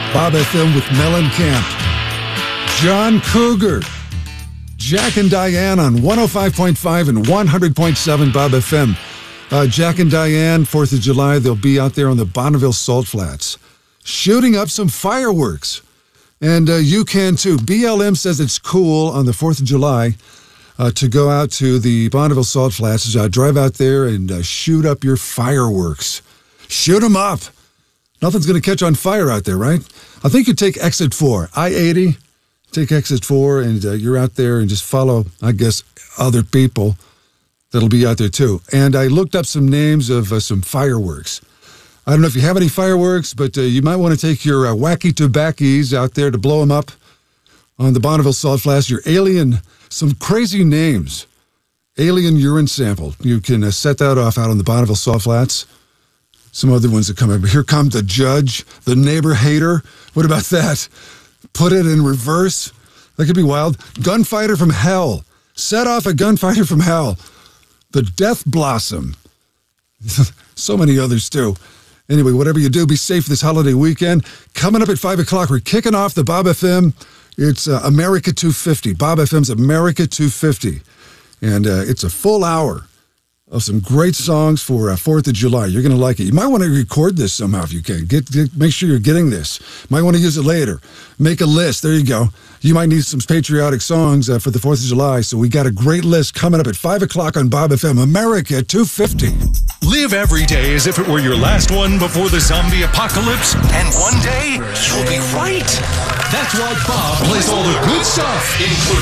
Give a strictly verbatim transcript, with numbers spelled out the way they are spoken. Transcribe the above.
Bob F M with Mellencamp. John Cougar. Jack and Diane on one oh five point five and one hundred point seven Bob F M. Uh, Jack and Diane, fourth of July, they'll be out there on the Bonneville Salt Flats shooting up some fireworks. And uh, you can too. B L M says it's cool on the fourth of July uh, to go out to the Bonneville Salt Flats, uh, drive out there and uh, shoot up your fireworks. Shoot them up. Nothing's going to catch on fire out there, right? I think you take exit four, I eighty, take exit four, and uh, you're out there and just follow, I guess, other people that'll be out there too. And I looked up some names of uh, some fireworks. I don't know if you have any fireworks, but uh, you might want to take your uh, wacky tobackies out there to blow them up on the Bonneville Salt Flats. Your alien, some crazy names. Alien urine sample. You can uh, set that off out on the Bonneville Salt Flats. Some other ones that come up. Here comes the judge, the neighbor hater. What about that? Put it in reverse. That could be wild. Gunfighter from hell. Set off a gunfighter from hell. The death blossom. So many others too. Anyway, whatever you do, be safe this holiday weekend. Coming up at five o'clock, we're kicking off the Bob F M. It's uh, America two fifty. Bob F M's America two fifty. And uh, it's a full hour of some great songs for uh, fourth of July. You're going to like it. You might want to record this somehow if you can. Get, get Make sure you're getting this. Might want to use it later. Make a list. There you go. You might need some patriotic songs uh, for the fourth of July, so we got a great list coming up at five o'clock on Bob F M. America two fifty. Live every day as if it were your last one before the zombie apocalypse, and one day you'll be right. That's why Bob plays all the good stuff, including